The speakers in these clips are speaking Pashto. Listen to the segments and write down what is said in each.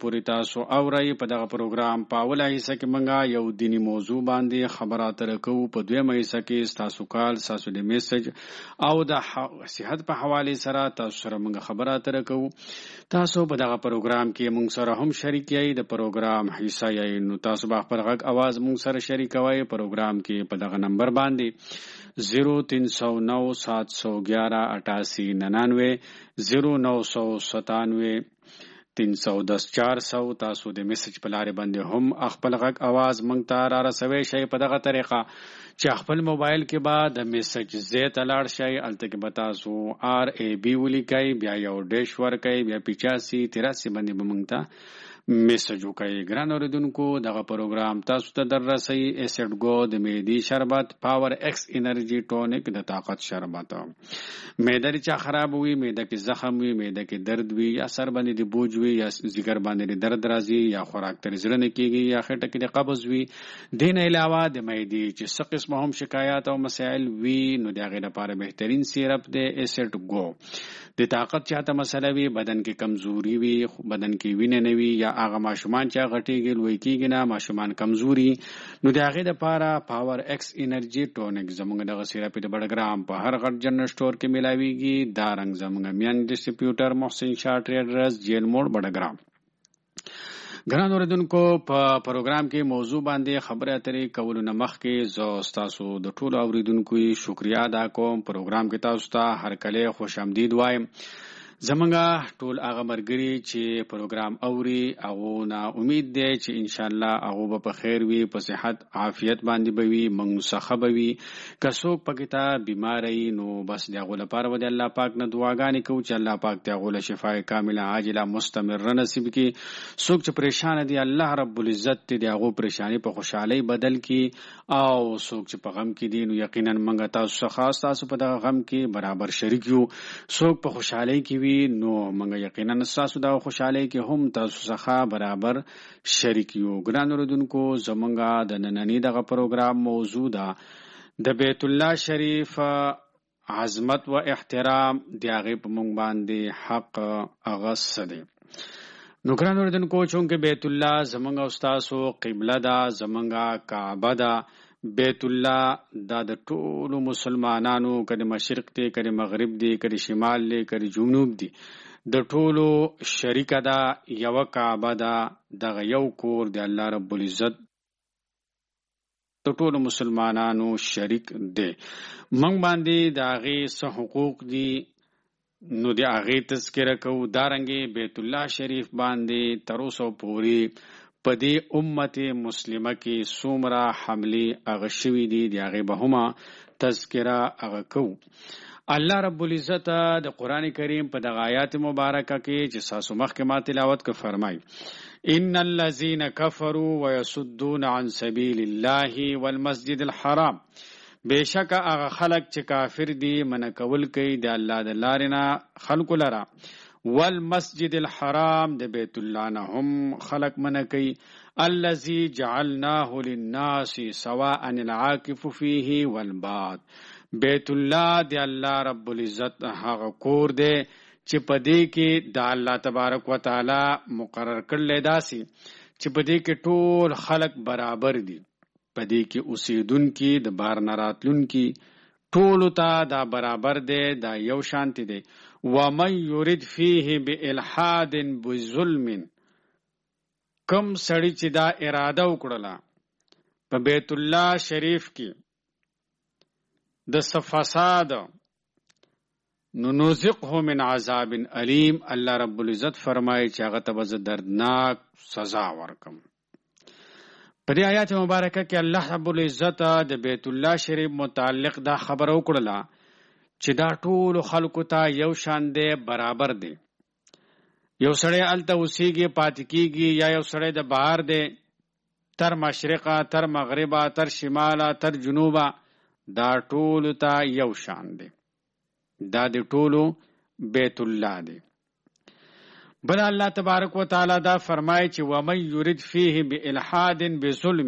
پورې تاسو اورئ. په دغه پروګرام په اوله حصه کې موږ یو دینی موضوع باندې خبرات راکو. په دویمه حصه کې تاسو کال تاسو د میسج او د صحت په حواله سره تاسو سره موږ خبرات راکو. تاسو په دغه پروګرام کې موږ سره هم شریک یې د پروګرام حصہ یې نو تاسو به خپل غږ आवाज موږ سره شریکوي. پروګرام کې په دغه نمبر باندې 0309718899 0997 310 تاسو د میسج په لارې باندې هم خپل غږ आवाज مونږ ته را رسوي شي. په دغه طریقه چې خپل موبایل کې به د میسج زیات لاړ شي الته کې به تاسو RAB ولیکئ بیا یو ډیش ورکئ بیا 85 83 باندې به مونږ ته میسج وکړئ. ګران اوریدونکو دغه پروګرام تاسو ته در رسي ایسډ گو د معدې شربت پاور ایکس انرژي ټونیک د طاقت شربت. معده چې خراب وي معده کې زخم وي معده کې درد وي یا سر باندې د بوج وي یا ځیګر باندې درد راځي یا خوراک تر زړه نه کیږي یا خټه کې د قبض وي. دین علاوه د معدې چې څه قسم هم شکایات او مسائل وي نو دغه لپاره بهترین سیرپ دی ایسډ گو. د طاقت چاته مسله وي بدن کې کمزوري وي بدن کې وینه نه وي یا هغه ماشومان چې غټيږي لوی کیږي نه ماشومان کمزوري نو د هغه لپاره پاور ایکس انرژي ټونیک زموږ د سیرپ د بډګرام په هر غټ جنرال سٹور کې ملاويږي. دا رنګ زموږ میان ډسټریبیوټر محسن شاه ټریډرز جیل موډ بډګرام. ګران اوریدونکو په پروګرام کې موضوع باندې خبرې اترې کولو نه مخکې زه تاسو د ټولو اوریدونکو شکریا ادا کوم. پروګرام کې تاسو ته هر کله خوش آمدید وایم. زمونږه ټول هغه مرګري چې پروګرام اوري هغه نه امید دی چې ان شاء الله هغه په خیر وي په صحت عافیت باندې بوي منصخه بوي. که څوک پکې ته بیماری نو بس دغه لپاره ود الله پاک نه دعاګانې کوو چې الله پاک دغه شفای کامله عاجله مستمره نصیب کړي. څوک چې پریشان دي الله رب العزت دغه پریشانی په خوشحالي بدل کړي او څوک چې په غم کې دي نو یقینا منګه تاسو خاص تاسو په دغه غم کې برابر شریک یو. څوک په خوشحالي کې نو منګه یقینا تاسو دا خوشاله کې هم تاسو څخه برابر شریک یو. ګران اوریدونکو زمونږه د نننی دغه پروګرام موضوع ده د بیت الله شریف عظمت و احترام دیغه په مونږ باندې حق اغس ده. نو ګران اوریدونکو چونکه بیت الله زمونږه استادو قبله ده زمونږه کعبه ده. بیت الله دا د ټولو مسلمانانو کله مشرق دی کله مغرب دی کله شمال دی کله جنوب دی د ټولو شریک ده یو کعبه ده دغه یو کور دی الله رب العزت د ټولو مسلمانانو شریک دی. موږ باندې د هغه څه حقوق دي نو د هغه تذکرہ کوو. دارنګه بیت الله شریف باندې تر اوسه پورې پدې امت مسلمه کې څومره حمله اغشوي دي دغه به هم تذکرہ اغکو. الله رب العزت د قران کریم په دغه آیات مبارکه کې چې تاسو مخکې ما تلاوت کو فرمای ان الذين كفروا ويصدون عن سبيل الله والمسجد الحرام. بشک هغه خلق چې کافر دي من کول کوي د الله د لارې نه خلق لرا والمسجد الحرام د بیت الله نه هم خلق منکی الذي جعلناه للناس سواء العاكف فيه والباد. بیت الله د الله رب العزت هغه کور دی چې پدې کې د الله تبارک وتعالى مقرر کړل داسي چې پدې کې ټول خلق برابر دي. پدې کې اوسیدونکو د بار ناراتلونکو ټول ته دا برابر دی دا یو شانتی دی. ومن يريد فيه بالحاد بظلم کم سړی چې دا اراده وکړه په بیت الله شریف کې د فساد نو نذقه من عذاب الیم. الله رب العزت فرمایي چې هغه ته دردناک سزا ورکم. په دې آیات مبارکه کې الله رب العزت د بیت الله شریف متعلق دا خبر وکړه چې دا ټول خلکو ته یو شان دی برابر دی. یو سړی الته اوسېږي پاتې کېږي یا یو سړی د بهر دی تر مشرقه تر مغربه تر شماله تر جنوبه دا ټول ته یو شان دی. دا د ټولو بیت الله دی. بل الله تبارک وتعالى دا فرمایي چې ومن يريد فيه بالحاد بظلم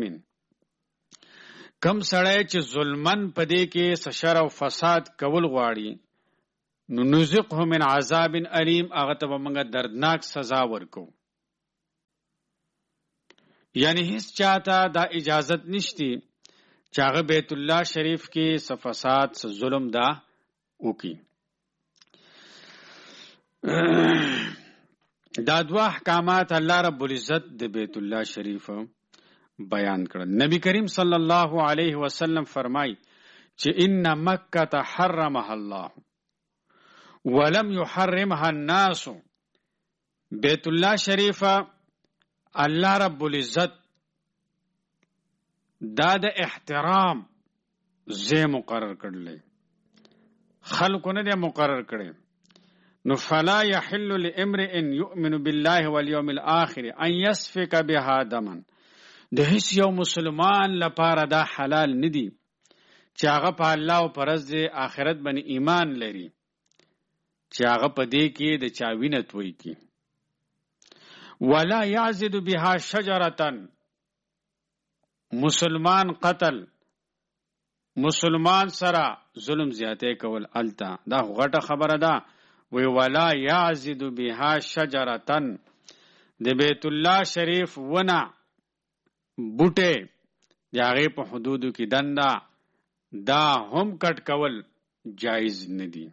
کم سړی چې ظلمن پدې کې سشر او فساد کول غواړي نو نذقه من عذاب الیم هغه ته موږ دردناک سزا ورکو. یعنی هیڅ چاته دا اجازت نشتی چې هغه بیت الله شریف کې څه فساد څه ظلم دا وکي. دا دوه احکامات الله رب العزت د بیت الله شریف بیان کړل. نبی کریم صلی الله علیه وسلم فرمای چې ان مکه حرمها الله ولم يحرمها الناس. بیت الله شریف الله رب العزت دا د احترام زی مقرر کړل، خلکو نه دی مقرر کړي. نو فلا يحل لامرئ يؤمن بالله واليوم الاخر ان يسفك بها دما. د هیڅ یو مسلمان لپاره دا حلال ندی چې هغه په الله او پر ورځ آخرت باندې ایمان لري چې هغه په دې کې د چا وینه توی کی. ولا يعزد بها شجره، مسلمان قتل، مسلمان سره ظلم زیاته کول التا دا غټه خبره ده. وی ولا يعزد بها شجره، د بیت الله شریف ونه بوټه د هغه په حدودو کې دنده دا هم کټ کول جایز نه دي.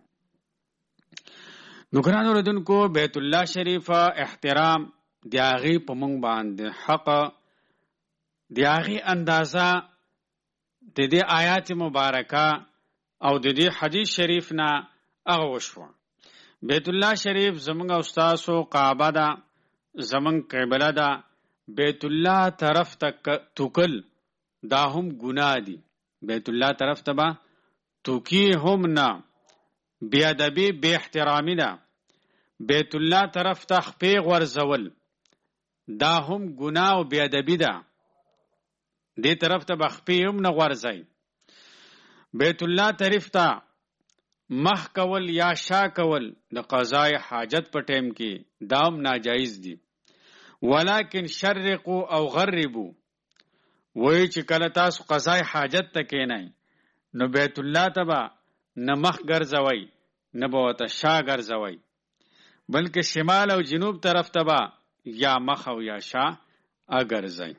نو ګرانو اوریدونکو، بیت الله شریف احترام د هغه په مونږ باندې حق د هغه اندازه د دې آیات مبارکه او د دې حدیث شریف نه هغه وشو. بیت الله شریف زمونږ استادو کعبه ده، زمونږ قبله ده. بیت الله طرف ته توکل دا هم ګناه دي. بیت الله طرف ته با توکی هم نه، بی ادبی بی احترامی ده. بیت الله طرف ته خپې غورځول دا هم ګناه او بی ادبی ده. دې طرف ته بخپې هم نه غورځي. بیت الله طرف ته مخ کول یا شا کول د قضای حاجت په ټیم کې دام ناجایز دي. ولکن شرقوا او غربوا، وای چې کله تاسو قضای حاجت ته کېنئ نو بیت الله ته به نه مخ ګرځوئ نه به ورته شا ګرځوئ، بلکې شمال او جنوب طرف ته به یا مخ او یا شا اګرځئ.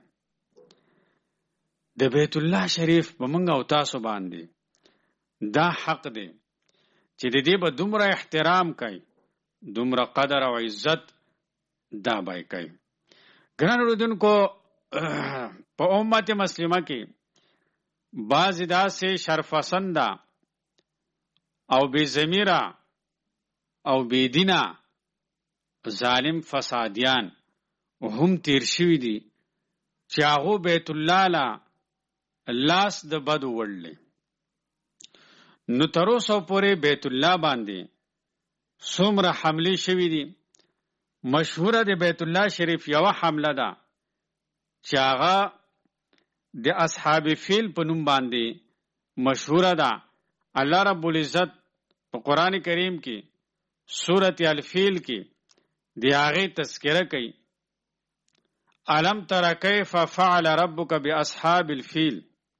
د بیت الله شریف په موږ او تاسو باندې دا حق دی چې د دې به دومره احترام کوي، دومره قدر او عزت دا به کوي. ګران اوریدونکو، په امت مسلمه کې بعضې داسې شرپسنده او بې ضمیره او بې دینه ظالم فسادیان هم تیر شوي دي چې هغو بیت الله له لاس د بدو وړلی. نو تر اوسه پورې بیت الله باندې څومره حملې شوي دي. مشهوره د بیت الله شریف یوه حمله ده چې هغه د اصحاب فیل په نوم باندې مشهوره ده. الله رب العزت په قرآن کریم کې سورة الفیل کې د هغې تذکره کوي. الم تر کیف فعل ربک باصحاب الفیل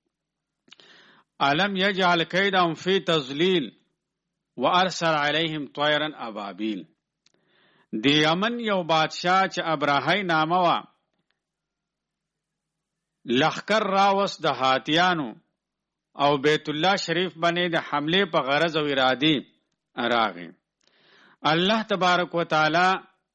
الم یجعل کیدهم فی تضلیل وارسل علیهم طیرا ابابیل. د یمن یو بادشاہ چې ابراهی نامه وه، لښکر راوست د هاتیانو او بیت الله شریف باندې د حملې په غرض او ارادې راغی. الله تبارک وتعالی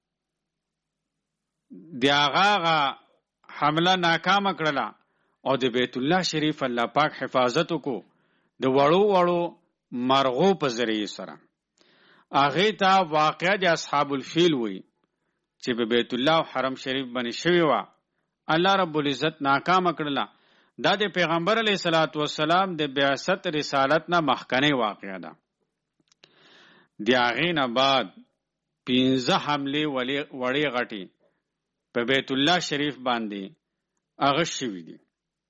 د هغه حمله ناکامه کړله او د بیت الله شریف الله پاک حفاظت وکړو د وړو وړو مرغو په ذریعه سره. هغې ته واقعه د اصحاب الفیل وی چې په بیت الله حرم شریف باندې شوې وه. الله رب العزت ناکامه کړله. دا د پیغمبر علیه الصلاة والسلام د بعثت رسالت نه مخکنی واقعه ده. د هغې نه بعد 15 حملې وړې غټې په بیت الله شریف باندې هغه شوي دي.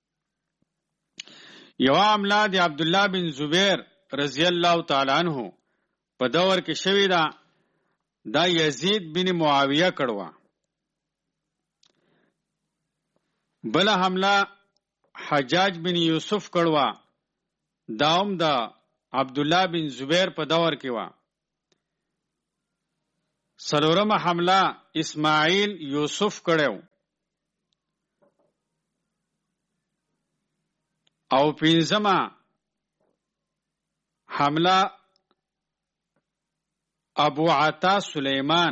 یوه حمله د عبدالله بن زبیر رضی الله تعالی عنه په دور کې شوې ده. دا یزید بن معاویه کړوه. بله حمله حجاج بن یوسف کړوه. دا هم د عبدالله بن زبیر په دور کې وه. څلورمه حمله اسماعیل یوسف کړو. او پنځمه حمله ابو عطا سلیمان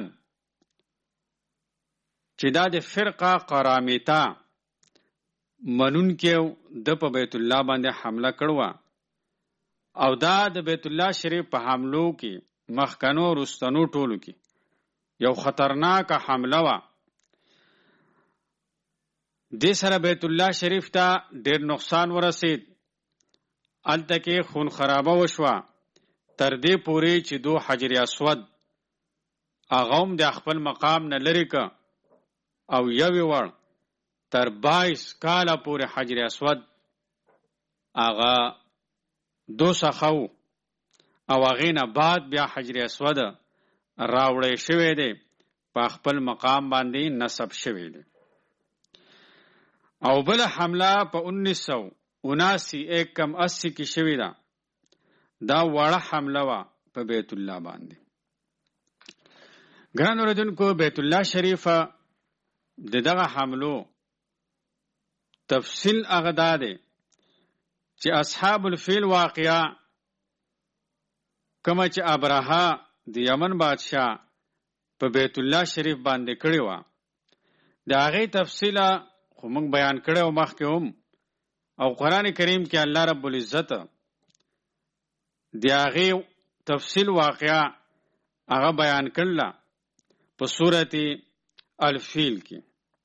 چې دا د فرقه قرامیتا منون کې د په بیت الله باندې حمله کړو او دا د بیت الله شریف په حملو کې مخکنو رستنو ټولو کې یو خطرناک حمله وا. د سره بیت الله شریف ته ډېر نقصان ورسید، الته کې خون خرابه وشوه تر دې پورې چې دو حجر اسود اغم د خپل مقام نه لري ک او یوی ور تر 22 کاله پورې حجر اسود اغا دو سخو او غینه بعد بیا حجر اسود راوړې شوې ده په خپل مقام باندې نسب شوې ده. او بل حمله په 1979 کې شوې ده، دا وړه حمله وا په بیت الله باندې. ګران اوریدونکو، بیت الله شریف دغه حملو تفصیل هغه ده چې اصحاب الفیل واقعا کما چې ابراها د یمن بادشاہ په بیت الله شریف باندې کړی و، دا هغه تفصیل خو موږ بیان کړو مخکې هم، او قران کریم کې الله رب العزت دا هغه تفصیل واقعا هغه بیان کړل په سورته الفیل کې.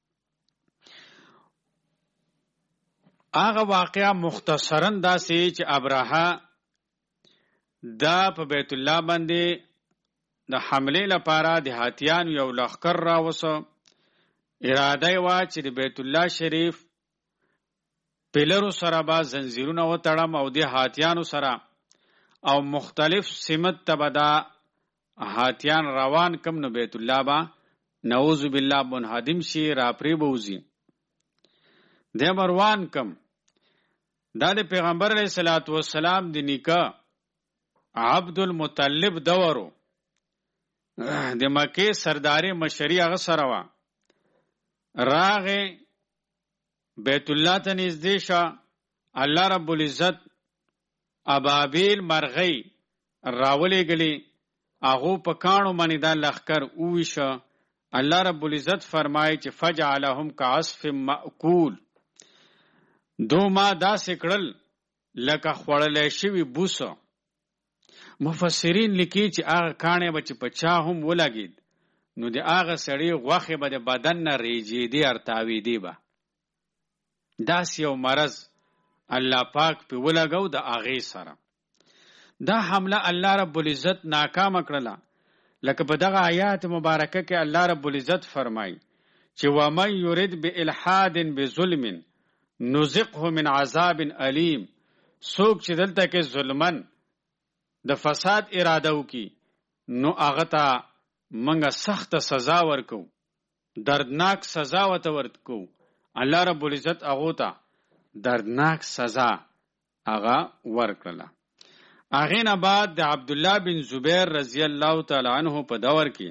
هغه واقعا مختصرا دا سي چې ابراها دا په بیت الله باندې د حمله لپاره د هاتیان یو لخر راوسه، اراده وا چې د بیت الله شریف پلرو سره با زنجیرونه وتړم او د هاتیانو سره او مختلف سمت تبدا هاتیان روان کم نو بیت الله با نعوذ بالله منهدم شي را پری بوزي د مروان کم. دا د پیغمبر علیه الصلاۃ والسلام د نیکه عبد المطلب دورو د مکه سرداري مشری هغه سره وا، راغه بیت الله ته نږدې شه، الله رب العزت ابابیل مرغی راولې گلی هغه په کانو باندې دا لخر اویشه. الله رب العزت فرمایي چې فجعلهم كعصف مأکول، دو ما دا سکړل لکه خړلې شوی بوسه. مفسرین لیکي چې هغه کانه بچ په چا هم ولګید نو د هغه سړی غوخه به د بدن نه ریږي دی ارتاوي دی با داس یو مرض الله پاک په ولګو د هغه سره. دا حمله الله رب العزت ناکام کړله، لکه په دغه آیات مبارکه کې الله رب العزت فرمایي چې ومن یرید بالحاد بظلم نذقه من عذاب الیم. څوک چې دلته کې ظلمن د فساد اراده وکي نو هغه ته منګه سخت سزا ورکو، دردناک سزا ورکو. الله رب العزت هغه ته دردناک سزا هغه ورکړه. هغه نه بعد د عبد الله بن زبیر رضی الله تعالی عنہ په دور کې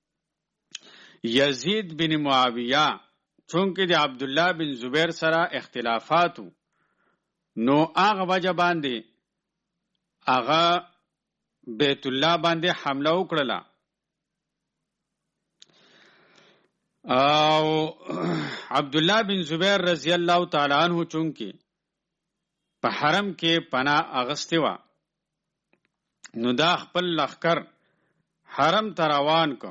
یزید بن معاویه چونکه د عبد الله بن زبیر سره اختلافاتو نو هغه وجه باندې هغه بیت الله باندې حمله وکړه او عبد الله بن زبیر رضی الله تعالی عنہ چونکه په حرم کې پناه اغستی و نو دا خپل لخر حرم ته روان کو.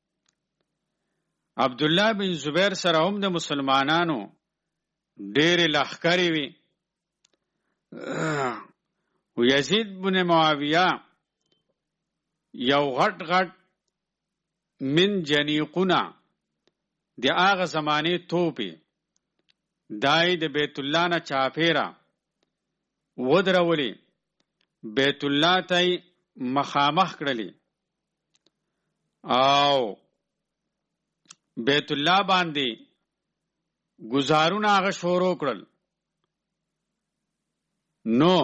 عبد الله بن زبیر سره هم د مسلمانانو ډېر لخرې وي. و یزید بن معاویه یو غټ من جنیقونه د هغه زمانه توپی دای د بیت الله نه چاپیرا ودرولي، بیت الله ته مخامخ کړلی او بیت الله باندې گزارونه هغه شروع کړل. نو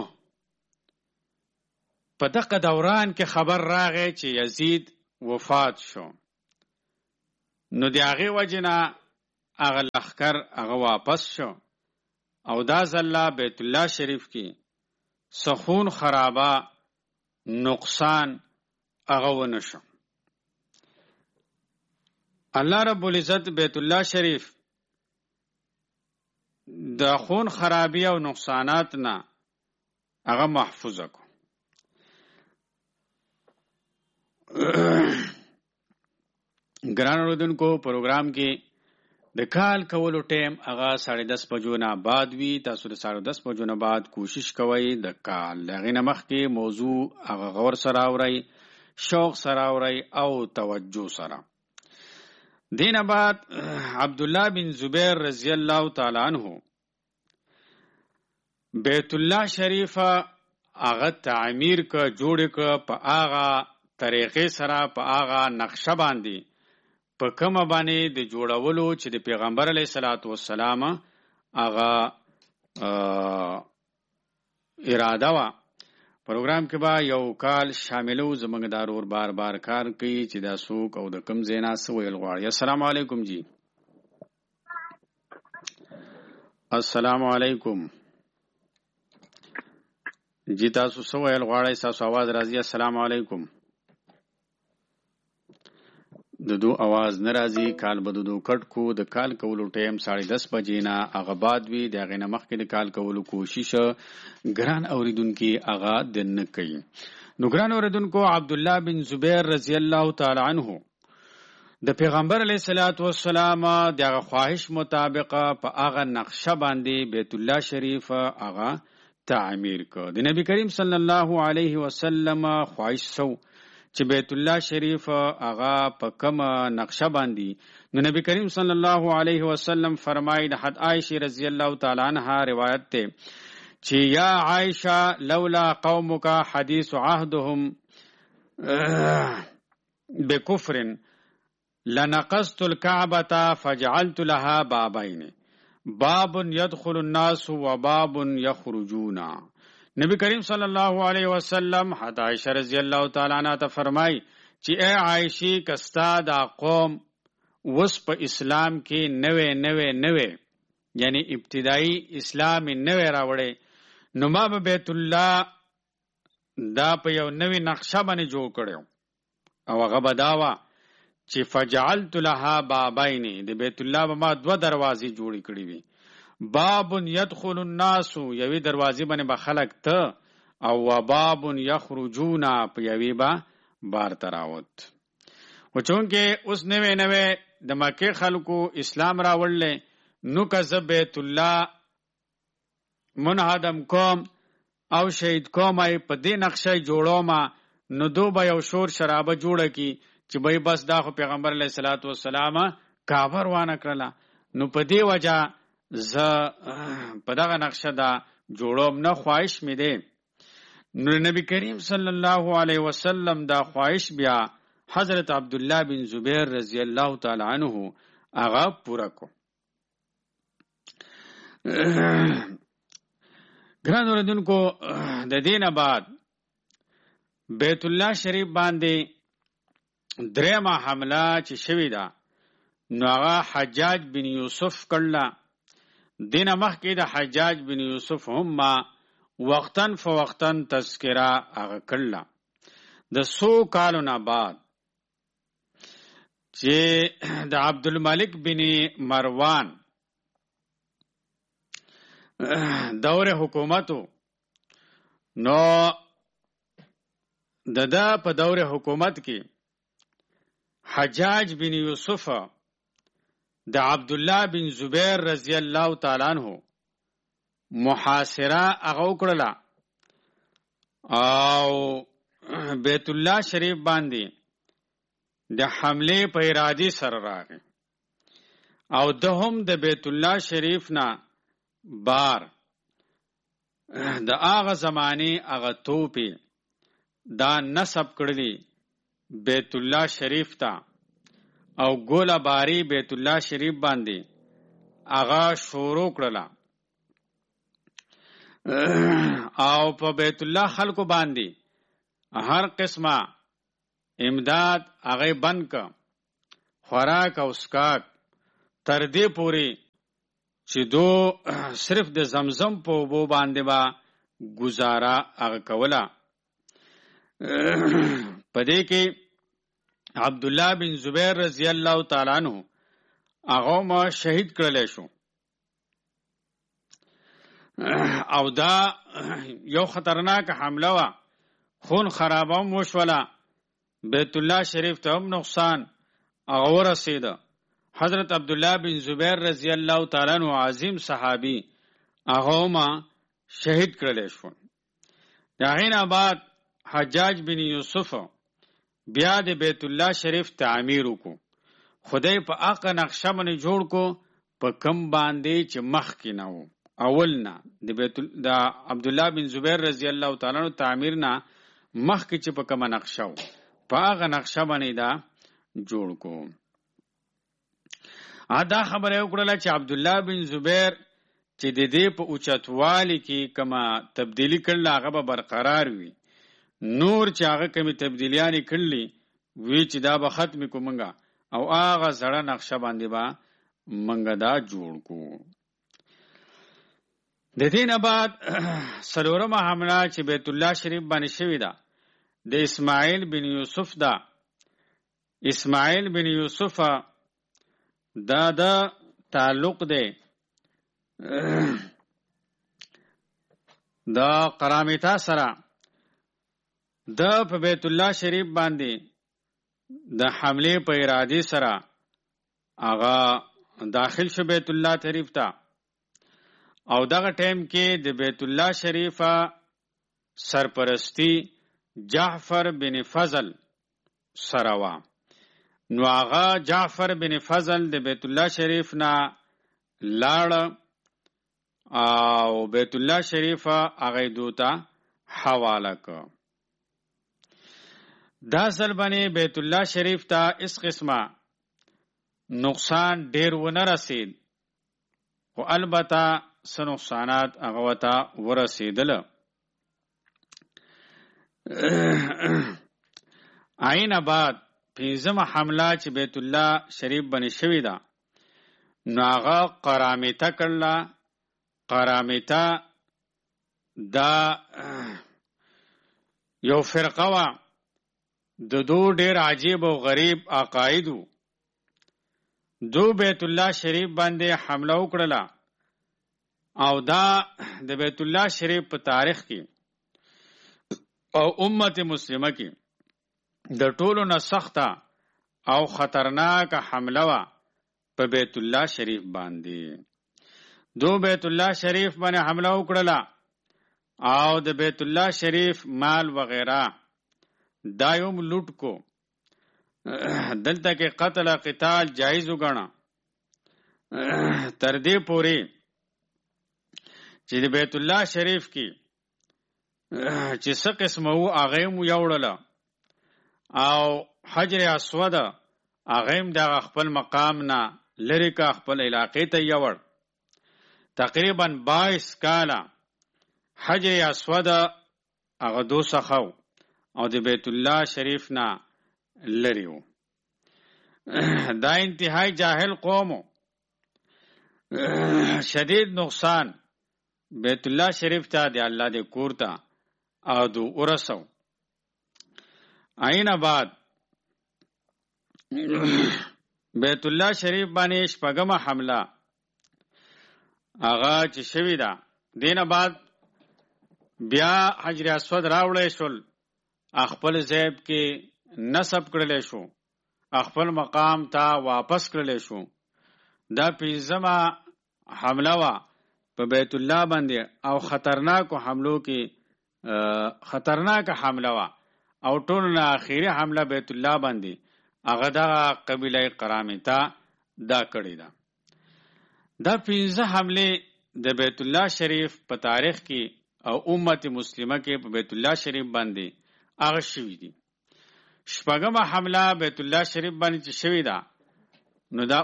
په دغه دوران کې خبر راغی چې یزید وفات شو، نو د هغه وجنه هغه لخر هغه واپس شو او دا ځله بیت الله شریف کې سخون خرابه نقصان هغه ونشو. الله رب العزت بیت الله شریف د خون خرابی او نقصانات نه هغه محفوظ کو. ګران اوردونکو پروګرام کې د کال کولو ټیم هغه 10:30 بجو نه بعد وی. تاسو د 10:30 بجو نه بعد کوشش کوئ د کال لغې نه مخکې موضوع هغه غور سره اورئ، شوق سره اورئ او توجه سره. دین بعد عبد الله بن زبیر رضی الله تعالی عنہ بیت الله شریف هغه تعمیر ک جوړ ک په هغه طریقې سره په هغه نقشه باندې په کومه باندې د جوړولو چې د پیغمبر علیه الصلاۃ والسلام هغه اراده وا. پروګرام کې با یو کال شاملو زمنګ دارور بار بار کار کوي چې دا سوق او د کم زینا سویل غواړي. السلام علیکم جی. السلام علیکم جی. تاسو سویل غواړئ، تاسو आवाज راځي. السلام علیکم. د دو आवाज ناراضي کال بدو کټ کو. د کال کولو ټیم 10:30 بجې نه هغه بعد وی. د هغه نه مخکې د کال کولو کوشش ګران اوریدونکو هغه دن کوي. نو ګران اوریدونکو عبد الله بن زبیر رضی الله تعالی عنہ د پیغمبر علیه الصلاۃ والسلام دغه خواهش مطابق په هغه نقشه باندې بیت الله شریف هغه تعمیر کو. د نبی کریم صلی الله علیه وسلم خواهش سو چې بیت الله شریف هغه په کومه نقشه باندې. نو نبی کریم صلی الله علیه وسلم فرمایي د حد عائشہ رضی الله تعالی عنها روایت ته چې یا عائشہ لولا قومک حدیث عهدهم بکفر لنقصت الكعبة فجعلت لها بابين باب يدخل الناس وباب يخرجون. نبی کریم صلی الله علیه وسلم حضرت عائشہ رضی الله تعالی عنها ته فرمای چې اے عائشہ کستا دا قوم وس په اسلام کې نوې یعنی ابتدائی اسلام نوې راوړې، نو ما به بیت الله دا په یو نوې نقشه باندې جوړ کړو او هغه بداوا چې فجعلت لها بابین. د بیت الله به ما 2 دروازې جوړې کړې وي. باب يدخل الناس یوی دروازې باندې به خلق ته او باب يخرجون په یوی با بار تراوت. و چونکه اوس نوې د مکه خلکو اسلام راوړل، نو که بیت الله منهدم کوم او شهید کوم په دې نقشه جوړوم، نو دو به یو شور شرابه جوړه کی چې به بس دا خو پیغمبر علیه الصلاۃ والسلام کاور وانه کړله. نو په دې وجه ز په دغه نقشه دا جوړوم نه خواهش مې دی. نو نبی کریم صلی الله علیه وسلم دا خواهش بیا حضرت عبد الله بن زبیر رضی الله تعالی عنہ هغه پورا کو. ګران اوریدونکو د دینه بعد بیت الله شریف باندې درېمه حمله چې شوې ده نو هغه حجاج بن یوسف کړله. دینه مخکې د حجاج بن یوسف هم وقتن فوقتن تذکره هغه کړله. د 100 کالونه بعد چې د عبدالملک بن مروان دور حکومتو، نو ددا په دور حکومت کې حجاج بن یوسف د عبد الله بن زبیر رضی الله تعالی عنہ محاصره هغه وکړه او بیت الله شریف باندې د حمله په اراده سره راغی او د هم د بیت الله شریف نه بار د هغه زمانه هغه توپی دا نسب کړلی بیت الله شریف ته او ګوله باری بیت الله شریف باندې هغه شروع کړله او په بیت الله خلکو باندې هر قسمه امداد هغه بند ک خوراک او اسکاک تر دې پوری چې دو صرف د زمزم په اوبو باندې با گزاره هغه کوله. پدې کې عبد الله بن زبیر رضی الله تعالی عنہ هغه ما شهید کړل شو. او دا یو خطرناک حمله وا، خون خرابه وشوله، بیت الله شریف ته هم نقصان هغه ورسېده. حضرت عبد الله بن زبیر رضی الله تعالی عنہ عظیم صحابي هغه ما شهید کړل شو. دا غین بعد حجاج بن یوسف بیا د بیت الله شریف تعمیر وکړو. خدای په اقا نقشه باندې جوړ کو په کم باندې چې مخ کې نه وو. اول نه د عبد الله بن زبیر رضی الله تعالی عنہ تعمیر نه مخ کې چې په کومه نقشه وو په هغه نقشه باندې دا جوړ کو. دا خبره وکړه چې عبد الله بن زبیر چې د دې په اوچتوالي کې کومه تبدیلی کړل هغه به برقرار وي. نور چې هغه کومه تبدیلیانې کړلې وی چې دا به ختم کومنګا او هغه زړه نقشه باندې با منګه دا جوړ کو. د دې نه بعد سلورمه حمله چې بیت الله شریف باندې شوې ده د اسماعیل بن یوسف دا. اسماعیل بن یوسف دا د تعلق ده دا قرامیتا سره د په بیت الله شریف باندې د حمله په اراده سره هغه داخل شو بیت الله شریف ته. او دغه ټیم کې د بیت الله شریفه سرپرستی جعفر بن فضل سره وا. نو هغه جعفر بن فضل د بیت الله شریف نه لاړ او بیت الله شریفه هغه دوته حواله کړ. دا ځل باندې بیت الله شریف ته اس قسمه نقصان ډیر ونه رسید، خو البته څه نقصانات هغه وته ورسېدل. عین بعد پنځمه حمله چې بیت الله شریف باندې شوې ده نو هغه قرامیته کړل. قرامیته دا یو فرقه وا د دو ډیر عجیب او غریب عقایدو. دو بیت الله شریف باندې حمله وکړه او دا د بیت الله شریف په تاریخ کې او امت مسلمه کې د ټولو نه سخته او خطرناک حمله وا په بیت الله شریف باندې. دو بیت الله شریف باندې حمله وکړه او د بیت الله شریف مال وغیرہ دا یوم لوټ کو. دلته کې قتل قتال جایز وګڼه تر دې پورې چې د بیت الله شریف کې چې څه قسمه وو هغه مو یوړل او حجر اسود هغه د خپل مقام نه لری کا خپل علاقې ته یوړ. تقریبا 22 کاله حجر اسود هغه دوسخو او د بیت الله شریف نه لری وو. دا انتهای جاهل قومو شدید نقصان بیت الله شریف ته د الله د کور ته او دو ورسو. عین بعد بیت الله شریف باندې شپږمه حمله هغه چې شوې ده. دینه بعد بیا حجر اسود راوړی شول، خپل ځای کې نصب کړل شو، خپل مقام ته واپس کړل شو. دا پنځمه حمله وا په بیت الله باندې او خطرناک حملو کې خطرناک حمله وا او ټول نه اخیری حمله بیت الله باندې هغه د قبیله قرامیتا دا کړی دا. دا پنځه حمله د بیت الله شریف په تاریخ کې او امت مسلمه کې په بیت الله شریف باندې هغه شوی دي. شپږمه حمله بیت الله شریف باندې چې شوی دا نو دا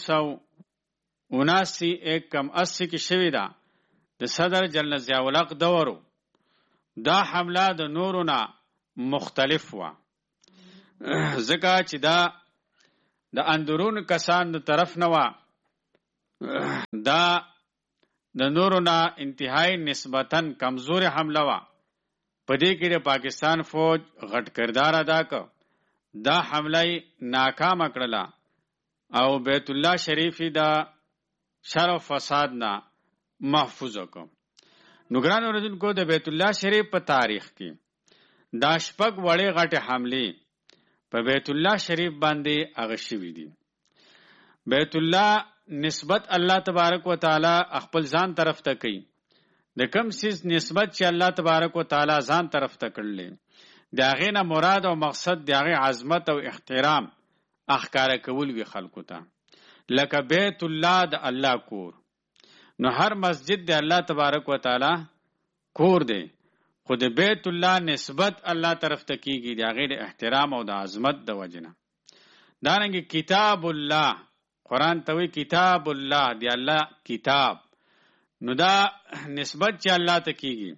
1979 کې شوی دا د صدر جنرال ضیاء الحق دورو. دا حمله د نورونه مختلف وا ځکه چې دا د اندرون کسان د طرف نه وا. دا د نورو نه انتهایی نسبتاً کمزور حمله وا. په دې کې د پاکستان فوج غټ کردار ادا کړ. دا حمله ناکام کړله او بیت الله شریف دا شر او فساد نه محفوظ وکړ. نو ګران اوریدونکو د بیت الله شریف په تاریخ کې دا شپږ وړې غټې حملې په بیت الله شریف باندې هغه شوي دي. بیت الله نسبت الله تبارک و تعالی خپل ځان طرف ته کوي. د کم سیز نسبت چې الله تبارک و تعالی ځان طرف ته کړل د هغې نه مراد او مقصد د هغې عظمت او احترام اخکاره کول وي خلکو ته. لکه بیت الله د الله کور. نو هر مسجد د الله تبارک و تعالی کور دی، خو د بیت الله نسبت الله طرف ته کیږي د هغې د احترام او د عظمت د وجې نه. دارنګې کتاب الله، قرآن ته وایي کتاب الله د الله کتاب. نو دا نسبت چې الله ته کیږي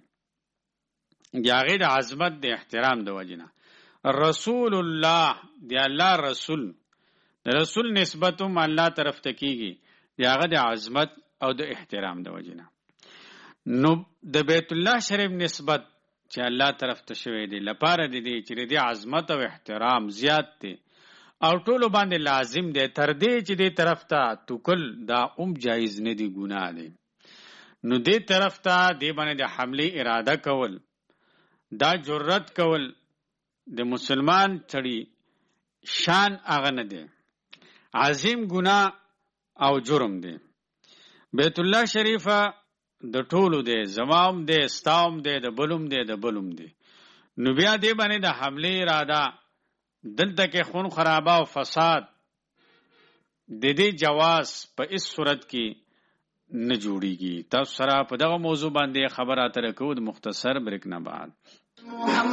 د هغې د عظمت د احترام د وجې نه. رسول الله د الله رسول، د رسول نسبت هم الله طرف ته کیږي د هغه د عظمت او د احترام د وجې نه. نو د بیت الله شریف نسبت چې الله طرف ته شوی دی لپاره د دې چې د عظمت او احترام زیات دی او ټولو باندې لازم دی، تر دې چې دې طرف ته توکل دا جایز نه دی، ګناه دی. نو دې طرف ته دې باندې د حملې اراده کول، دا جرأت کول د مسلمان سړي شان هغه نه دی، عظیم ګناه او جرم دی. بیت الله شریفه د ټولو دی، زمام دی، ستاوم دی، د بلوم دی، د بلوم دی. نو بیا دې باندې د حملې اراده دلته کې خون خرابه او فساد د دې جواز په هیڅ صورت کې نه جوړیږي. تاسو سره په دغه موضوع باندې خبره اتره کوو د مختصر بریک نه بعد.